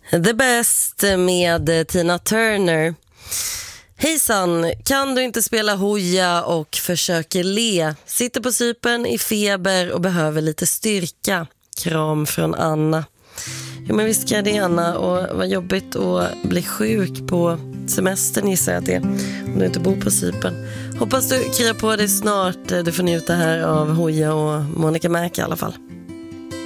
The Best med Tina Turner. Hejsan, kan du inte spela hoja och försöker le? Sitter på Cypern i feber och behöver lite styrka. Kram från Anna. Jo, men visst kan det, Anna, och vad jobbigt att bli sjuk på semestern, gissar jag att det är, om du inte bor på Cypern. Hoppas du kryar på dig snart. Du får njuta här av hoja och Monica Mac i alla fall.